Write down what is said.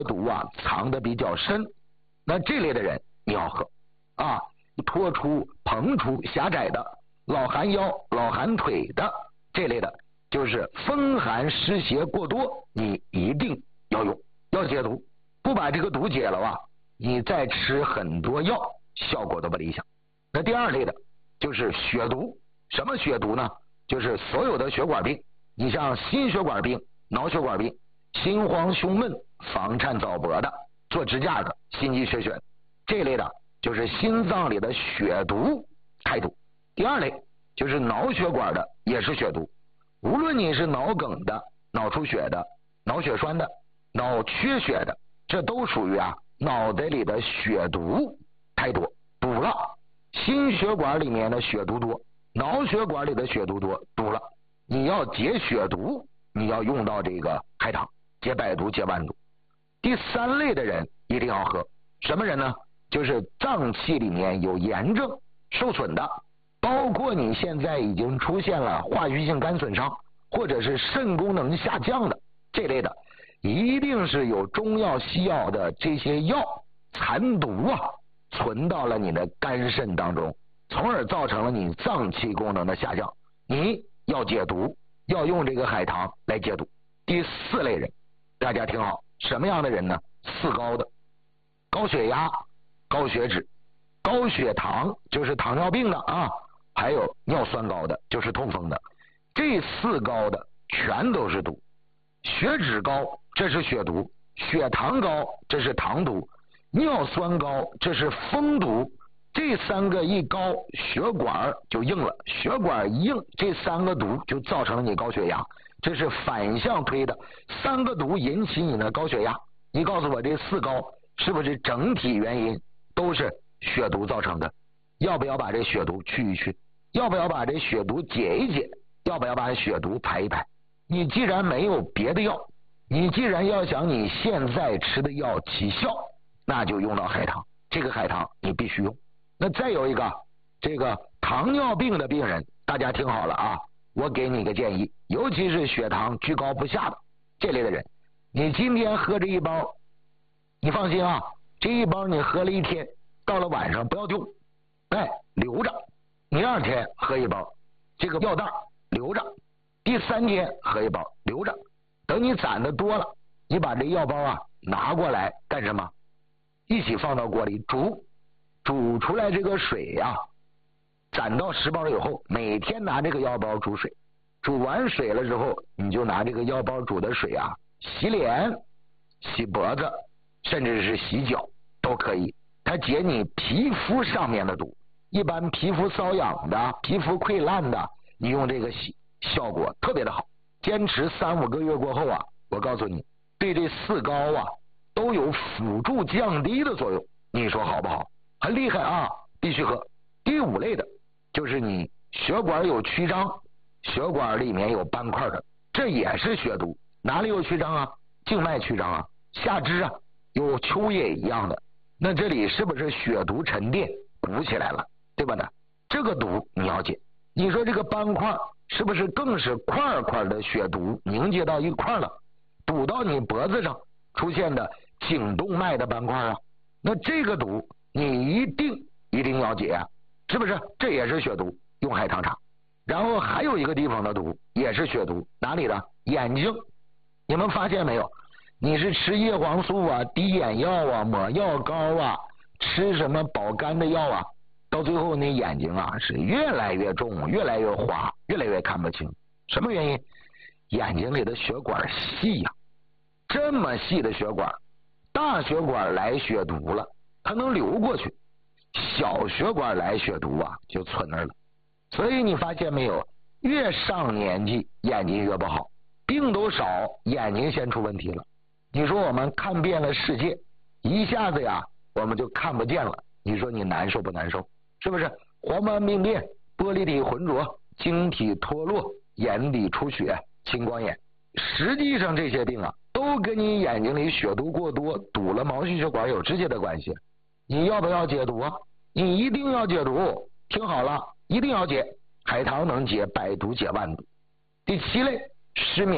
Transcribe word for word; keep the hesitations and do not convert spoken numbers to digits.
毒啊藏得比较深，那这类的人你要喝啊，脱出膨出狭窄的，老寒腰老寒腿的这类的，就是风寒湿邪过多，你一定要用，要解毒。不把这个毒解了啊，你再吃很多药效果都不理想。那第二类的就是血毒，什么血毒呢？就是所有的血管病，你像心血管病、脑血管病、心慌胸闷、房颤早搏的、做支架的、心肌缺血这类的，就是心脏里的血毒太多。第二类就是脑血管的，也是血毒，无论你是脑梗的、脑出血的、脑血栓的、脑缺血的，这都属于啊脑袋里的血毒太多，堵了。心血管里面的血毒多，脑血管里的血毒多，堵了。你要解血毒，你要用到这个海棠，解百毒解万毒。第三类的人一定要喝，什么人呢？就是脏器里面有炎症受损的，包括你现在已经出现了化学性肝损伤或者是肾功能下降的这类的，一定是有中药西药的这些药残毒啊存到了你的肝肾当中，从而造成了你脏器功能的下降，你要解毒，要用这个海棠来解毒。第四类人大家听好，什么样的人呢？四高的，高血压、高血脂、高血糖就是糖尿病的啊，还有尿酸高的就是痛风的，这四高的全都是毒。血脂高这是血毒，血糖高这是糖毒，尿酸高这是风毒，这三个一高血管就硬了，血管一硬，这三个毒就造成了你高血压，这是反向推的，三个毒引起你的高血压。你告诉我这四高是不是整体原因都是血毒造成的？要不要把这血毒去一去？要不要把这血毒解一解？要不要把血毒排一排？你既然没有别的药，你既然要想你现在吃的药起效，那就用到海棠，这个海棠你必须用。那再有一个，这个糖尿病的病人，大家听好了啊，我给你个建议，尤其是血糖居高不下的这类的人，你今天喝这一包，你放心啊，这一包你喝了一天，到了晚上不要丢，哎，留着。第二天喝一包，这个药袋留着。第三天喝一包，留着。等你攒的多了，你把这药包啊拿过来干什么？一起放到锅里煮，煮出来这个水呀、啊，攒到十包以后，每天拿这个药包煮水，煮完水了之后，你就拿这个药包煮的水啊，洗脸、洗脖子，甚至是洗脚都可以。它解你皮肤上面的毒，一般皮肤瘙痒的、皮肤溃烂的，你用这个洗，效果特别的好。坚持三五个月过后啊，我告诉你，对这四高啊都有辅助降低的作用，你说好不好？很厉害啊，必须喝。第五类的就是你血管有曲张，血管里面有斑块的，这也是血毒。哪里有曲张啊？静脉曲张啊，下肢啊有丘叶一样的，那这里是不是血毒沉淀鼓起来了，对吧呢？这个毒你要解。你说这个斑块是不是更是块块的血毒凝结到一块了，堵到你脖子上出现的颈动脉的斑块啊？那这个毒你一定一定要解啊，是不是？这也是血毒，用海棠茶。然后还有一个地方的毒也是血毒，哪里的？眼睛。你们发现没有？你是吃叶黄素啊、滴眼药啊、抹药膏啊，吃什么保肝的药啊，到最后那眼睛啊是越来越重，越来越花，越来越看不清。什么原因？眼睛里的血管细呀、啊，这么细的血管，大血管来血毒了，它能流过去；小血管来血毒啊，就存那儿了。所以你发现没有？越上年纪眼睛越不好，病都少，眼睛先出问题了。你说我们看遍了世界，一下子呀我们就看不见了，你说你难受不难受？是不是？黄斑病变、玻璃体浑浊、晶体脱落、眼底出血、青光眼，实际上这些病啊都跟你眼睛里血毒过多堵了毛细血管有直接的关系。你要不要解毒啊？你一定要解毒，听好了，一定要解。海棠能解百毒解万毒。第七类，失眠。